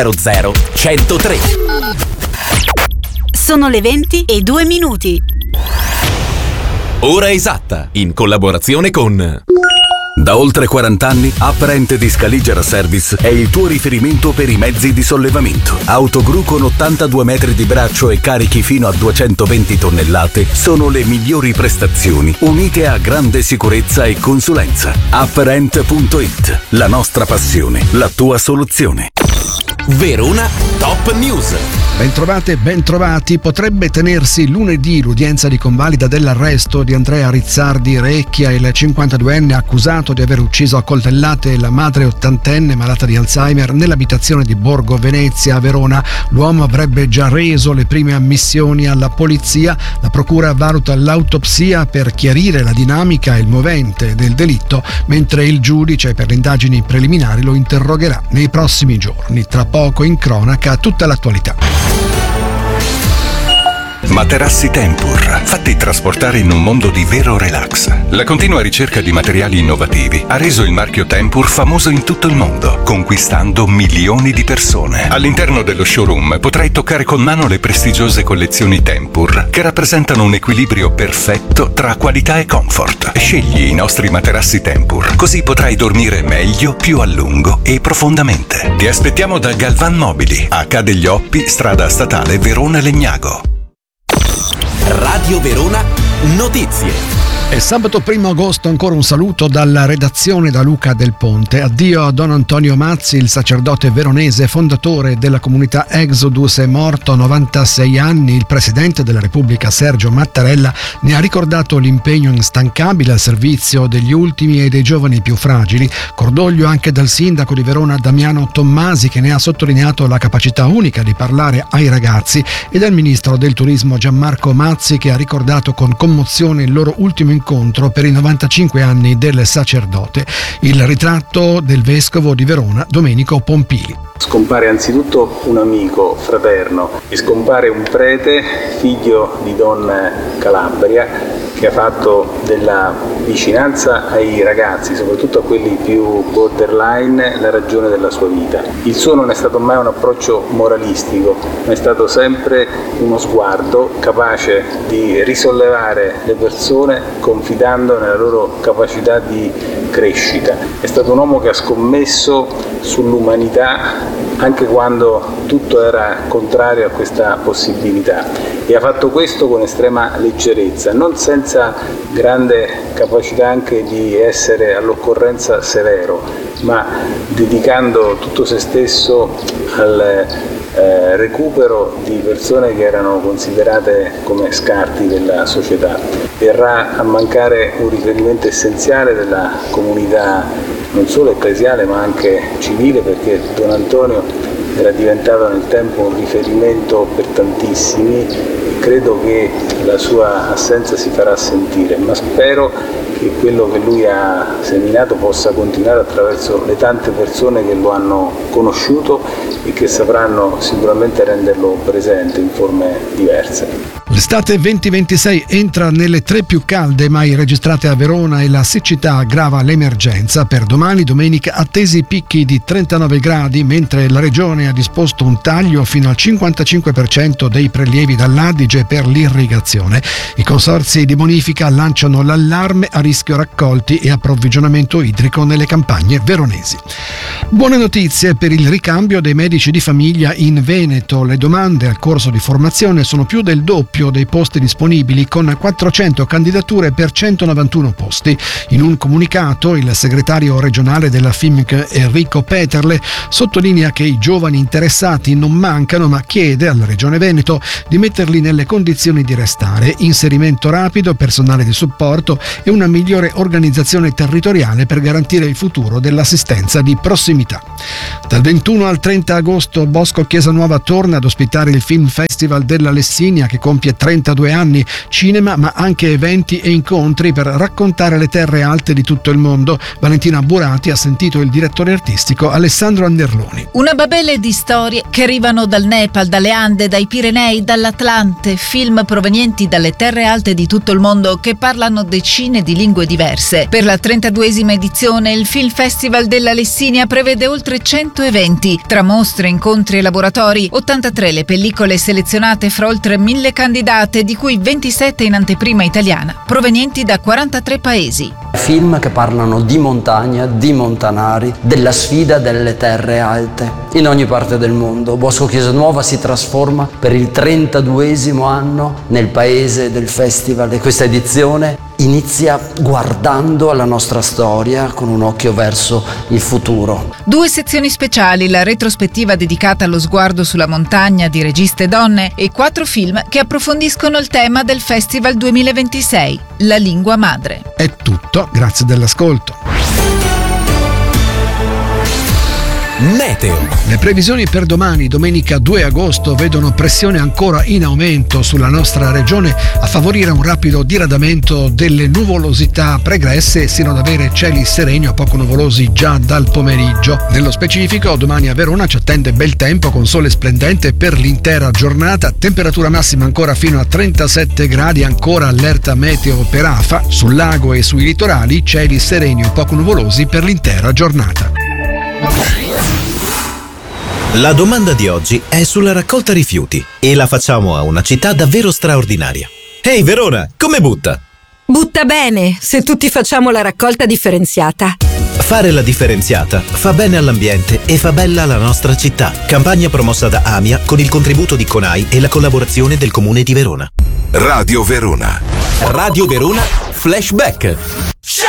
103. Sono le 20:02. Ora esatta, in collaborazione con... Da oltre 40 anni, Apparent di Scaligera Service è il tuo riferimento per i mezzi di sollevamento. Autogru con 82 metri di braccio e carichi fino a 220 tonnellate sono le migliori prestazioni, unite a grande sicurezza e consulenza. Apparent.it, la nostra passione, la tua soluzione. Verona Top News. Bentrovate, bentrovati. Potrebbe tenersi lunedì l'udienza di convalida dell'arresto di Andrea Rizzardi Recchia, il 52enne accusato di aver ucciso a coltellate la madre ottantenne malata di Alzheimer nell'abitazione di Borgo Venezia a Verona. L'uomo avrebbe già reso le prime ammissioni alla polizia. La procura valuta l'autopsia per chiarire la dinamica e il movente del delitto, mentre il giudice per le indagini preliminari lo interrogherà nei prossimi giorni. Tra poco in cronaca tutta l'attualità. Materassi Tempur, fatti trasportare in un mondo di vero relax. La continua ricerca di materiali innovativi ha reso il marchio Tempur famoso in tutto il mondo, conquistando milioni di persone. All'interno dello showroom potrai toccare con mano le prestigiose collezioni Tempur, che rappresentano un equilibrio perfetto tra qualità e comfort. Scegli i nostri materassi Tempur, così potrai dormire meglio, più a lungo e profondamente. Ti aspettiamo da Galvan Mobili, H degli Oppi, strada statale Verona Legnago. Radio Verona Notizie. È sabato 1 agosto, ancora un saluto dalla redazione da Luca Del Ponte. Addio a Don Antonio Mazzi, il sacerdote veronese fondatore della comunità Exodus, è morto a 96 anni. Il presidente della Repubblica Sergio Mattarella ne ha ricordato l'impegno instancabile al servizio degli ultimi e dei giovani più fragili. Cordoglio anche dal sindaco di Verona Damiano Tommasi, che ne ha sottolineato la capacità unica di parlare ai ragazzi, e dal ministro del turismo Gianmarco Mazzi, che ha ricordato con commozione il loro ultimo incontro per i 95 anni del sacerdote. Il ritratto del vescovo di Verona Domenico Pompili. Scompare anzitutto un amico fraterno e scompare un prete, figlio di Don Calabria, che ha fatto della vicinanza ai ragazzi, soprattutto a quelli più borderline, la ragione della sua vita. Il suo non è stato mai un approccio moralistico, ma è stato sempre uno sguardo capace di risollevare le persone confidando nella loro capacità di crescita. È stato un uomo che ha scommesso sull'umanità anche quando tutto era contrario a questa possibilità, e ha fatto questo con estrema leggerezza, non senza grande capacità anche di essere all'occorrenza severo, ma dedicando tutto se stesso al recupero di persone che erano considerate come scarti della società. Verrà a mancare un riferimento essenziale della comunità non solo ecclesiale ma anche civile, perché Don Antonio era diventato nel tempo un riferimento per tantissimi e credo che la sua assenza si farà sentire, ma spero che quello che lui ha seminato possa continuare attraverso le tante persone che lo hanno conosciuto e che sapranno sicuramente renderlo presente in forme diverse. L'estate 2026 entra nelle 3 più calde mai registrate a Verona e la siccità aggrava l'emergenza. Per domani, domenica, attesi picchi di 39 gradi, mentre la regione ha disposto un taglio fino al 55% dei prelievi dall'Adige per l'irrigazione. I consorzi di bonifica lanciano l'allarme a rischio raccolti e approvvigionamento idrico nelle campagne veronesi. Buone notizie per il ricambio dei medici di famiglia in Veneto. Le domande al corso di formazione sono più del doppio dei posti disponibili, con 400 candidature per 191 posti. In un comunicato, il segretario regionale della FIMC Enrico Peterle sottolinea che i giovani interessati non mancano, ma chiede alla Regione Veneto di metterli nelle condizioni di restare. Inserimento rapido, personale di supporto e una migliore organizzazione territoriale per garantire il futuro dell'assistenza di prossimità. Dal 21 al 30 agosto Bosco Chiesa Nuova torna ad ospitare il Film Festival della Lessinia, che compie anche 32 anni, cinema ma anche eventi e incontri per raccontare le terre alte di tutto il mondo. Valentina Burati ha sentito il direttore artistico Alessandro Anderloni. Una babele di storie che arrivano dal Nepal, dalle Ande, dai Pirenei, dall'Atlante, film provenienti dalle terre alte di tutto il mondo che parlano decine di lingue diverse. Per la 32esima edizione il Film Festival della Lessinia prevede oltre 100 eventi, tra mostre, incontri e laboratori. 83 le pellicole selezionate fra oltre 1000 candidate, di cui 27 in anteprima italiana, provenienti da 43 paesi. Film che parlano di montagna, di montanari, della sfida delle terre alte. In ogni parte del mondo Bosco Chiesa Nuova si trasforma per il 32esimo anno nel paese del festival, e questa edizione inizia guardando alla nostra storia con un occhio verso il futuro. 2 sezioni speciali, la retrospettiva dedicata allo sguardo sulla montagna di registe donne e 4 film che approfondiscono il tema del Festival 2026, la lingua madre. È tutto, grazie dell'ascolto. Meteo. Le previsioni per domani, domenica 2 agosto, vedono pressione ancora in aumento sulla nostra regione a favorire un rapido diradamento delle nuvolosità pregresse sino ad avere cieli sereni o poco nuvolosi già dal pomeriggio. Nello specifico, domani a Verona ci attende bel tempo con sole splendente per l'intera giornata, temperatura massima ancora fino a 37 gradi, ancora allerta meteo per afa, sul lago e sui litorali cieli sereni o poco nuvolosi per l'intera giornata. La domanda di oggi è sulla raccolta rifiuti e la facciamo a una città davvero straordinaria. Ehi Verona, come butta? Butta bene, se tutti facciamo la raccolta differenziata. Fare la differenziata fa bene all'ambiente e fa bella la nostra città. Campagna promossa da AMIA con il contributo di CONAI e la collaborazione del Comune di Verona. Radio Verona. Radio Verona Flashback.